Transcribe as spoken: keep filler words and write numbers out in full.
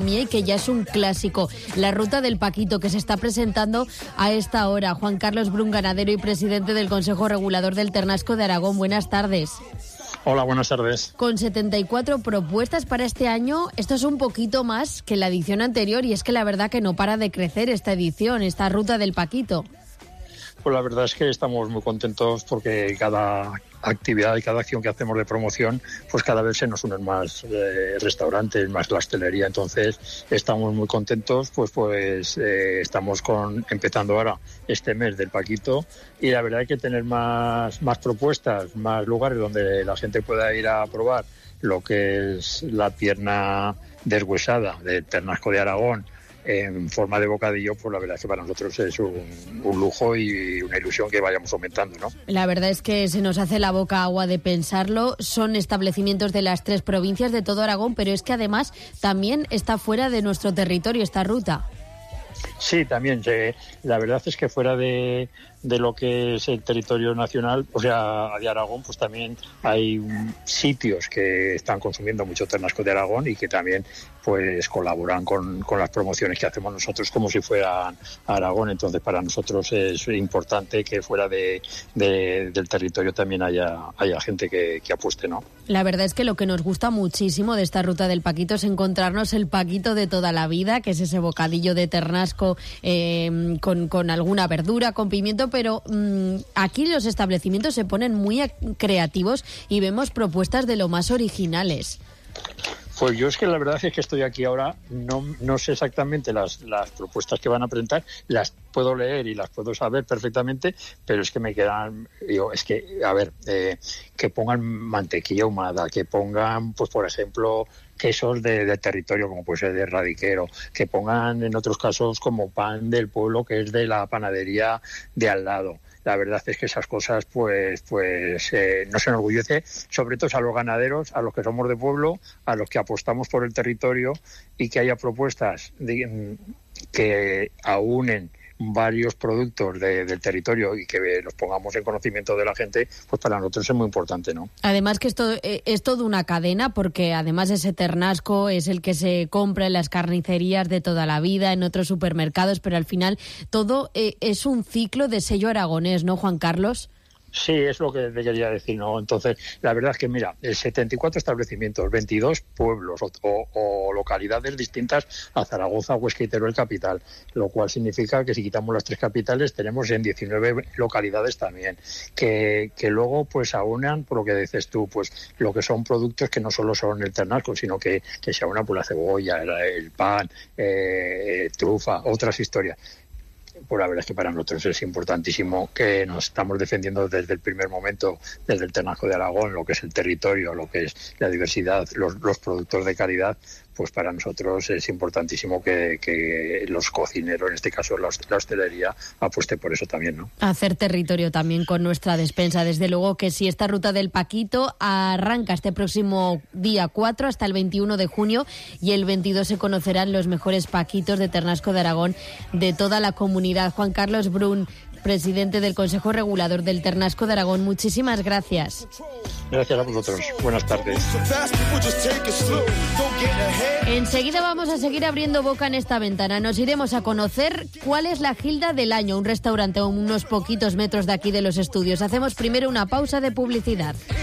gastronomía y que ya es un clásico. La ruta del Paquito, que se está presentando a esta hora. Juan Carlos Brun, ganadero y presidente del Consejo Regulador del Ternasco de Aragón. Buenas tardes. Hola, buenas tardes. Con setenta y cuatro propuestas para este año, esto es un poquito más que la edición anterior y es que la verdad que no para de crecer esta edición, esta ruta del Paquito. Pues la verdad es que estamos muy contentos porque cada actividad y cada acción que hacemos de promoción, pues cada vez se nos unen más eh, restaurantes, más la hostelería. Entonces estamos muy contentos, pues pues eh, estamos con empezando ahora este mes del Paquito y la verdad hay que tener más, más propuestas, más lugares donde la gente pueda ir a probar lo que es la pierna deshuesada de Ternasco de Aragón en forma de bocadillo. Pues la verdad es que para nosotros es un, un lujo y una ilusión que vayamos aumentando, ¿no? La verdad es que se nos hace la boca agua de pensarlo. Son establecimientos de las tres provincias de todo Aragón, pero es que además también está fuera de nuestro territorio esta ruta. Sí, también. Eh, la verdad es que fuera de, de lo que es el territorio nacional, o sea, de Aragón, pues también hay sitios que están consumiendo mucho Ternasco de Aragón y que también pues colaboran con, con las promociones que hacemos nosotros como si fueran a Aragón. Entonces para nosotros es importante que fuera de, de, del territorio también haya, haya gente que, que apueste, ¿no? La verdad es que lo que nos gusta muchísimo de esta ruta del Paquito es encontrarnos el Paquito de toda la vida, que es ese bocadillo de Ternasco eh, con, con alguna verdura, con pimiento, pero mmm, aquí los establecimientos se ponen muy creativos y vemos propuestas de lo más originales. Pues yo es que la verdad es que estoy aquí ahora, no, no sé exactamente las, las propuestas que van a presentar, las puedo leer y las puedo saber perfectamente, pero es que me quedan, digo, es que, a ver, eh, que pongan mantequilla ahumada, que pongan, pues por ejemplo, quesos de, de territorio, como puede ser de Radiquero, que pongan en otros casos como pan del pueblo, que es de la panadería de al lado. La verdad es que esas cosas pues pues eh, nos enorgullece, sobre todo a los ganaderos, a los que somos de pueblo, a los que apostamos por el territorio, y que haya propuestas de, que aúnen varios productos de, del territorio y que los pongamos en conocimiento de la gente, pues para nosotros es muy importante, ¿no? Además que esto eh, es toda una cadena, porque además ese Ternasco es el que se compra en las carnicerías de toda la vida, en otros supermercados, pero al final todo eh, es un ciclo de sello aragonés, ¿no, Juan Carlos? Sí, es lo que te quería decir, ¿no? Entonces, la verdad es que, mira, setenta y cuatro establecimientos, veintidós pueblos o, o, o localidades distintas a Zaragoza, Huesca y Teruel capital, lo cual significa que si quitamos las tres capitales tenemos en diecinueve localidades también, que, que luego pues aunan, por lo que dices tú, pues lo que son productos que no solo son el Ternasco, sino que, que se aúnan por la cebolla, el, el pan, eh, trufa, otras historias. Pues la verdad es que para nosotros es importantísimo, que nos estamos defendiendo desde el primer momento, desde el Ternasco de Aragón, lo que es el territorio, lo que es la diversidad, los, los productos de calidad. Pues para nosotros es importantísimo que, que los cocineros, en este caso la, la hostelería, apueste por eso también, ¿no? Hacer territorio también con nuestra despensa. Desde luego que si esta ruta del Paquito arranca este próximo día cuatro hasta el veintiuno de junio, y el veintidós se conocerán los mejores paquitos de Ternasco de Aragón de toda la comunidad. Juan Carlos Brun, presidente del Consejo Regulador del Ternasco de Aragón, muchísimas gracias. Gracias a vosotros. Buenas tardes. Enseguida vamos a seguir abriendo boca en esta ventana. Nos iremos a conocer cuál es la Gilda del año, un restaurante a unos poquitos metros de aquí de los estudios. Hacemos primero una pausa de publicidad.